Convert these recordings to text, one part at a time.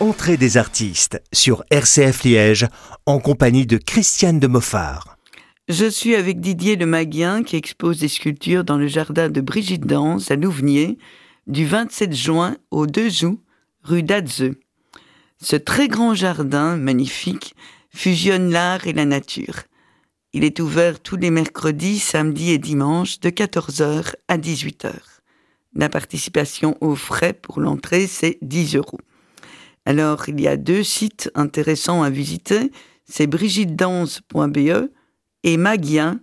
Entrée des artistes sur RCF Liège en compagnie de Christiane de Moffard. Je suis avec Didier Le Maguien qui expose des sculptures dans le jardin de Brigitte Danse à Louvenier du 27 juin au 2 août, rue d'Adzeu. Ce très grand jardin magnifique fusionne l'art et la nature. Il est ouvert tous les mercredis, samedis et dimanches de 14h à 18h. La participation aux frais pour l'entrée, c'est 10 €. Alors, il y a 2 sites intéressants à visiter, c'est brigittedanse.be et Maguien,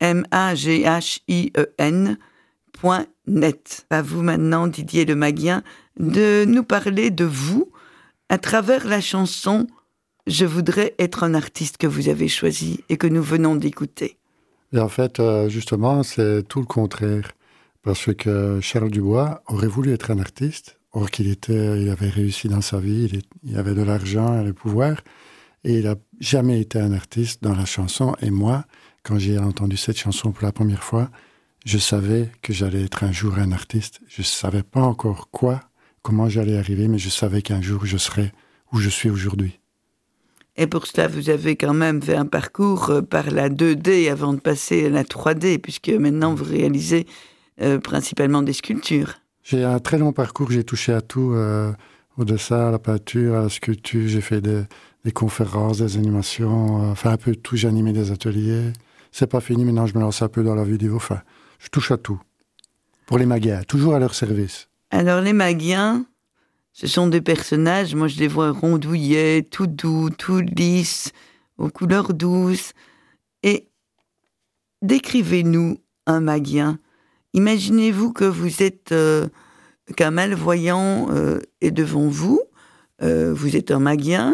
MAGHIEN.net. À vous maintenant, Didier Le Maguien, de nous parler de vous à travers la chanson « Je voudrais être un artiste » que vous avez choisi et que nous venons d'écouter. Et en fait, justement, c'est tout le contraire. Parce que Charles Dubois aurait voulu être un artiste, or il avait réussi dans sa vie, il avait de l'argent et le pouvoir, et il n'a jamais été un artiste dans la chanson. Et moi, quand j'ai entendu cette chanson pour la première fois, je savais que j'allais être un jour un artiste. Je ne savais pas encore comment j'allais arriver, mais je savais qu'un jour je serais où je suis aujourd'hui. Et pour cela, vous avez quand même fait un parcours par la 2D avant de passer à la 3D, puisque maintenant vous réalisez principalement des sculptures. J'ai un très long parcours, j'ai touché à tout, au dessin, à la peinture, à la sculpture, j'ai fait des conférences, des animations, enfin un peu de tout, j'ai animé des ateliers. C'est pas fini, maintenant je me lance un peu dans la vidéo, enfin je touche à tout. Pour les Maguiens, toujours à leur service. Alors les Maguiens, ce sont des personnages, moi je les vois rondouillets, tout doux, tout lisses, aux couleurs douces. Et décrivez-nous un Maguien. Imaginez-vous que vous êtes qu'un malvoyant est devant vous, vous êtes un Maguien,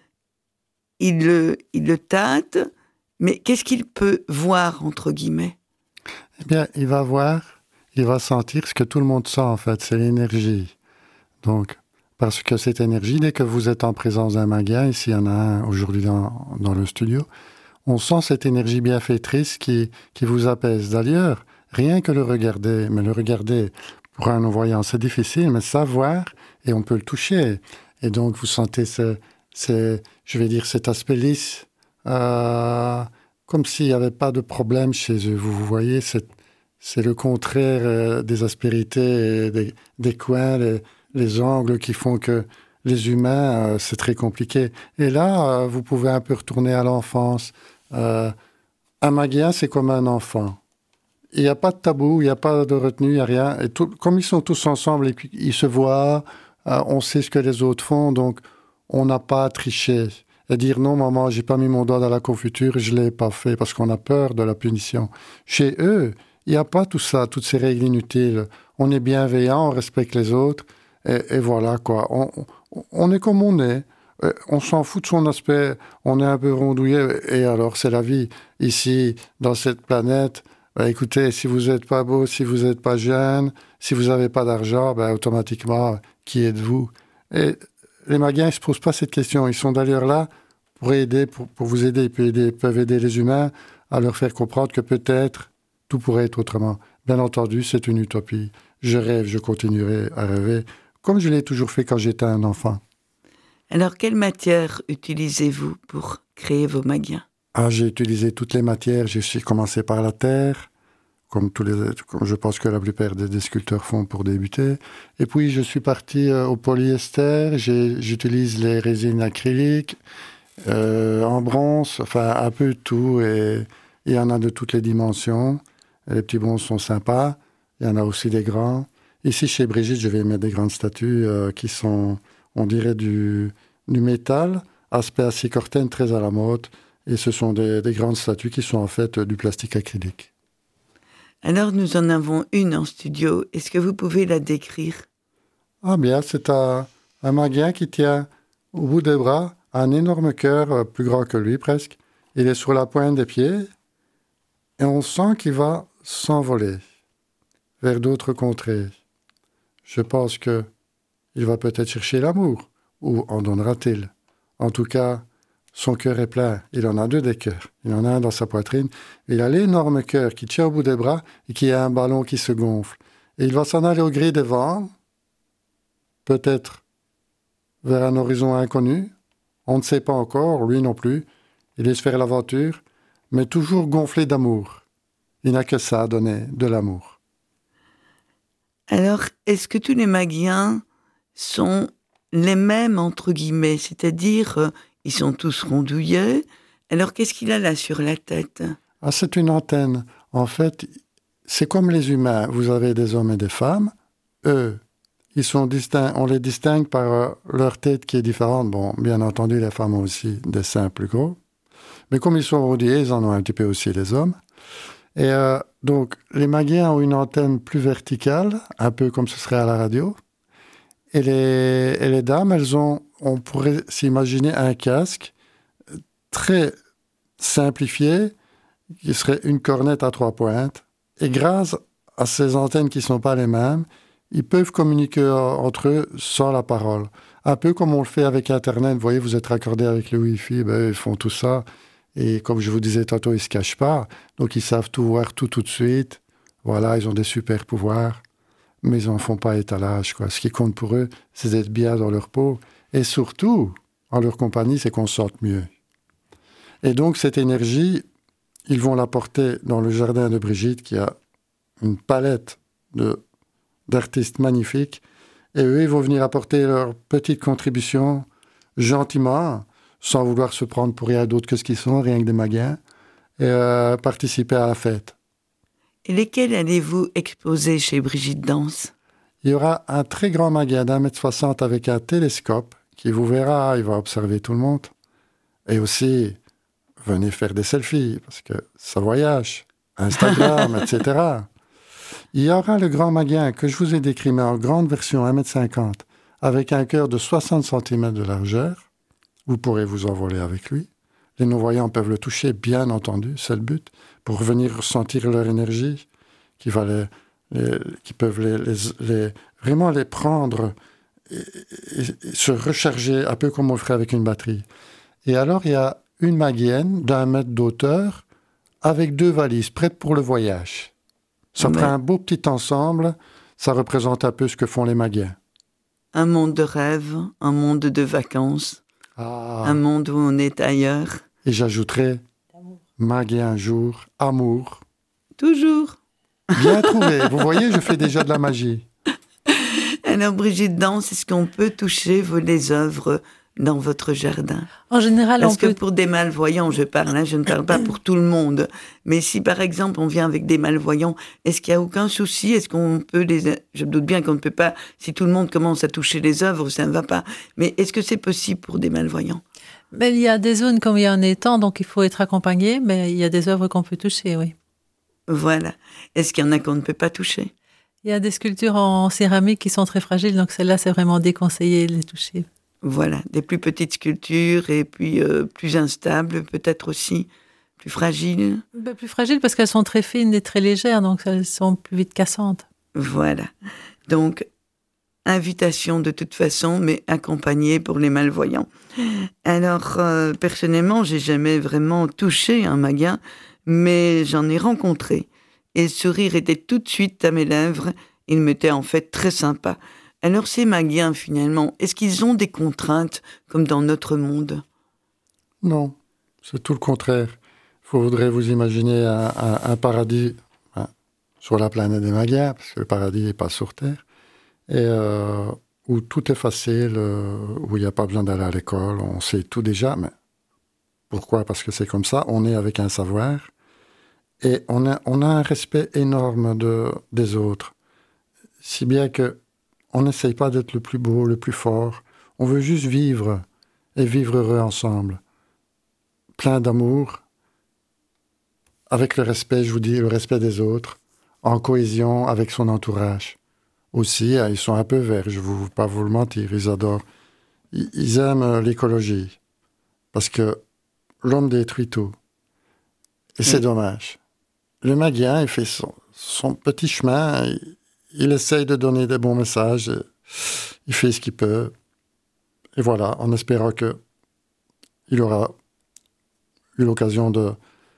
il le tâte, mais qu'est-ce qu'il peut voir, entre guillemets ? Eh bien, il va voir, il va sentir ce que tout le monde sent en fait, c'est l'énergie. Donc, parce que cette énergie, dès que vous êtes en présence d'un Maguien, ici il y en a un aujourd'hui dans le studio, on sent cette énergie bienfaitrice qui vous apaise. D'ailleurs, rien que le regarder, mais le regarder pour un non-voyant, c'est difficile, mais savoir, et on peut le toucher. Et donc, vous sentez cet aspect lisse, comme s'il n'y avait pas de problème chez eux. Vous voyez, c'est le contraire des aspérités, des coins, les angles qui font que les humains, c'est très compliqué. Et là, vous pouvez un peu retourner à l'enfance. Un Maguien, c'est comme un enfant. Il n'y a pas de tabou, il n'y a pas de retenue, il n'y a rien. Et comme ils sont tous ensemble et qu'ils se voient, on sait ce que les autres font, donc on n'a pas à tricher. Et dire non, maman, j'ai pas mis mon doigt dans la confiture, je l'ai pas fait, parce qu'on a peur de la punition. Chez eux, il n'y a pas tout ça, toutes ces règles inutiles. On est bienveillant, on respecte les autres, et voilà quoi. On est comme on est. On s'en fout de son aspect, on est un peu rondouillé, et alors c'est la vie. Ici, dans cette planète, écoutez, si vous n'êtes pas beau, si vous n'êtes pas jeune, si vous n'avez pas d'argent, automatiquement, qui êtes-vous ? Et les Maguiens, ils ne se posent pas cette question. Ils sont d'ailleurs là pour aider, pour vous aider. Ils peuvent aider les humains à leur faire comprendre que peut-être tout pourrait être autrement. Bien entendu, c'est une utopie. Je rêve, je continuerai à rêver, comme je l'ai toujours fait quand j'étais un enfant. Alors, quelle matière utilisez-vous pour créer vos Maguiens ? J'ai utilisé toutes les matières. J'ai commencé par la terre, comme je pense que la plupart des sculpteurs font pour débuter. Et puis, je suis parti au polyester. J'utilise les résines acryliques, en bronze, enfin, un peu de tout. Et il y en a de toutes les dimensions. Les petits bronzes sont sympas. Il y en a aussi des grands. Ici, chez Brigitte, je vais mettre des grandes statues qui sont, on dirait, du métal, aspect acicortène très à la mode. Et ce sont des grandes statues qui sont en fait du plastique acrylique. Alors, nous en avons une en studio. Est-ce que vous pouvez la décrire ? Ah bien, c'est un Maguien qui tient au bout des bras un énorme cœur, plus grand que lui presque. Il est sur la pointe des pieds et on sent qu'il va s'envoler vers d'autres contrées. Je pense qu'il va peut-être chercher l'amour, ou en donnera-t-il. En tout cas, son cœur est plein. Il en a 2 des cœurs. Il en a un dans sa poitrine. Il a l'énorme cœur qui tient au bout des bras et qui a un ballon qui se gonfle. Et il va s'en aller au gré des vents, peut-être vers un horizon inconnu. On ne sait pas encore, lui non plus. Il laisse faire l'aventure, mais toujours gonflé d'amour. Il n'a que ça à donner, de l'amour. Alors, est-ce que tous les magiens sont les mêmes, entre guillemets, c'est-à-dire, ils sont tous rondouilleux. Alors, qu'est-ce qu'il a là sur la tête? Ah, c'est une antenne. En fait, c'est comme les humains. Vous avez des hommes et des femmes. Eux, ils sont distincts. On les distingue par leur tête qui est différente. Bon, bien entendu, les femmes ont aussi des seins plus gros. Mais comme ils sont rondouillés, ils en ont un petit peu aussi, les hommes. Et donc, les magiens ont une antenne plus verticale, un peu comme ce serait à la radio. Et les dames, on pourrait s'imaginer un casque très simplifié, qui serait une cornette à 3 pointes. Et grâce à ces antennes qui ne sont pas les mêmes, ils peuvent communiquer entre eux sans la parole. Un peu comme on le fait avec Internet. Vous voyez, vous êtes raccordé avec le Wi-Fi, ils font tout ça. Et comme je vous disais tantôt, ils ne se cachent pas. Donc, ils savent tout voir tout de suite. Voilà, ils ont des super pouvoirs. Mais ils n'en font pas étalage, quoi. Ce qui compte pour eux, c'est d'être bien dans leur peau. Et surtout, en leur compagnie, c'est qu'on se sente mieux. Et donc, cette énergie, ils vont la porter dans le jardin de Brigitte, qui a une palette d'artistes magnifiques. Et eux, ils vont venir apporter leur petite contribution gentiment, sans vouloir se prendre pour rien d'autre que ce qu'ils sont, rien que des magiens, et participer à la fête. Et lesquels allez-vous exposer chez Brigitte Danse? Il y aura un très grand magien d'1,60 m avec un télescope qui vous verra, il va observer tout le monde. Et aussi, venez faire des selfies, parce que ça voyage, Instagram, etc. Il y aura le grand magien que je vous ai décrit, mais en grande version 1,50 m, avec un cœur de 60 cm de largeur. Vous pourrez vous envoler avec lui. Les non-voyants peuvent le toucher, bien entendu, c'est le but, pour venir ressentir leur énergie, qui peuvent vraiment les prendre et se recharger, un peu comme on le ferait avec une batterie. Et alors, il y a une magienne d'1 mètre d'auteur, avec 2 valises, prêtes pour le voyage. Ça fera un beau petit ensemble, ça représente un peu ce que font les magiens. Un monde de rêve, un monde de vacances, un monde où on est ailleurs. Et j'ajouterais magie un jour, amour. Toujours. Bien trouvé. Vous voyez, je fais déjà de la magie. Alors, Brigitte Danse, est-ce qu'on peut toucher les œuvres dans votre jardin? En général, Parce que pour des malvoyants, je ne parle pas pour tout le monde. Mais si, par exemple, on vient avec des malvoyants, est-ce qu'il n'y a aucun souci? Est-ce qu'on peut Je me doute bien qu'on ne peut pas... Si tout le monde commence à toucher les œuvres, ça ne va pas. Mais est-ce que c'est possible pour des malvoyants? Mais il y a des zones comme il y a un étang, donc il faut être accompagné, mais il y a des œuvres qu'on peut toucher, oui. Voilà. Est-ce qu'il y en a qu'on ne peut pas toucher? Il y a des sculptures en céramique qui sont très fragiles, donc celles-là, c'est vraiment déconseillé de les toucher. Voilà, des plus petites sculptures et puis plus instables, peut-être aussi plus fragiles. Plus fragiles parce qu'elles sont très fines et très légères, donc elles sont plus vite cassantes. Voilà. Donc, invitation de toute façon, mais accompagnée pour les malvoyants. Alors, personnellement, j'ai jamais vraiment touché un magien, mais j'en ai rencontré. Et le sourire était tout de suite à mes lèvres. Il m'était en fait très sympa. Alors, ces magiens, finalement, est-ce qu'ils ont des contraintes comme dans notre monde? Non, c'est tout le contraire. Il faudrait vous imaginer un paradis sur la planète des magiens, parce que le paradis n'est pas sur Terre, et où tout est facile, où il n'y a pas besoin d'aller à l'école, on sait tout déjà, mais pourquoi? Parce que c'est comme ça, on est avec un savoir, et on a un respect énorme des autres, si bien que on n'essaye pas d'être le plus beau, le plus fort. On veut juste vivre et vivre heureux ensemble. Plein d'amour, avec le respect, je vous dis, le respect des autres, en cohésion avec son entourage. Aussi, ils sont un peu verts, je ne vais pas vous le mentir, ils adorent. Ils aiment l'écologie, parce que l'homme détruit tout. Et c'est dommage. Le magien, il fait son petit chemin, il essaye de donner des bons messages, il fait ce qu'il peut. Et voilà, en espérant qu'il aura eu l'occasion de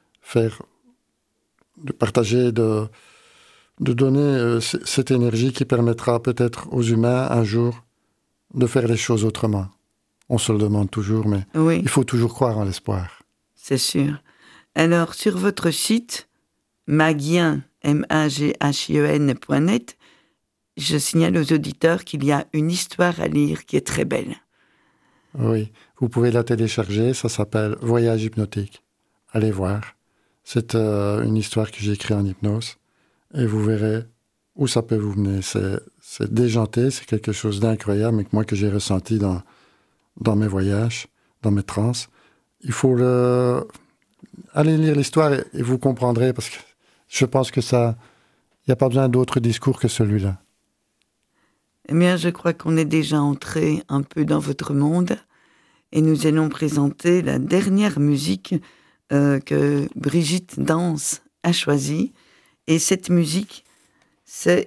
partager, de donner cette énergie qui permettra peut-être aux humains un jour de faire les choses autrement. On se le demande toujours, mais Oui, il faut toujours croire en l'espoir. c'est sûr. Alors, sur votre site, magien, maghien.net, je signale aux auditeurs qu'il y a une histoire à lire qui est très belle. Oui, vous pouvez la télécharger, ça s'appelle Voyage hypnotique. Allez voir. C'est une histoire que j'ai écrite en hypnose et vous verrez où ça peut vous mener. C'est déjanté, c'est quelque chose d'incroyable, mais que moi que j'ai ressenti dans mes voyages, dans mes trans. Il faut aller lire l'histoire et vous comprendrez, parce que je pense que ça, il n'y a pas besoin d'autre discours que celui-là. Eh bien, je crois qu'on est déjà entré un peu dans votre monde et nous allons présenter la dernière musique que Brigitte Danse a choisie. Et cette musique, c'est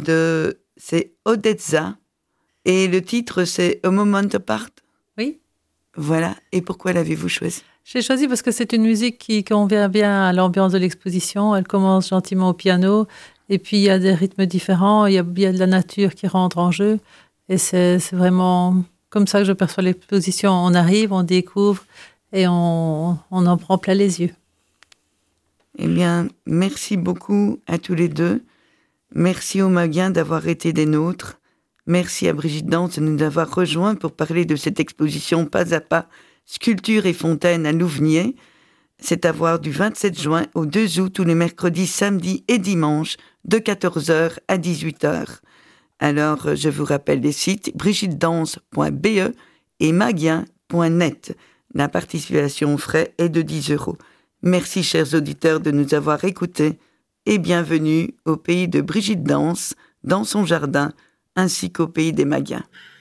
Odessa et le titre, c'est A Moment Apart. Oui. Voilà. Et pourquoi l'avez-vous choisi? J'ai choisi parce que c'est une musique qui convient bien à l'ambiance de l'exposition. Elle commence gentiment au piano, et puis il y a des rythmes différents, il y a de la nature qui rentre en jeu, et c'est vraiment comme ça que je perçois l'exposition. On arrive, on découvre, et on en prend plein les yeux. Eh bien, merci beaucoup à tous les deux. Merci aux Maguiens d'avoir été des nôtres. Merci à Brigitte Danse de nous avoir rejoints pour parler de cette exposition Pas à Pas, Sculpture et Fontaine à Louvnier. C'est à voir du 27 juin au 2 août, tous les mercredis, samedis et dimanches, de 14h à 18h. Alors, je vous rappelle les sites brigittedanse.be et maguien.net. La participation aux frais est de 10 €. Merci, chers auditeurs, de nous avoir écoutés et bienvenue au pays de Brigitte Danse, dans son jardin, ainsi qu'au pays des Maguiens.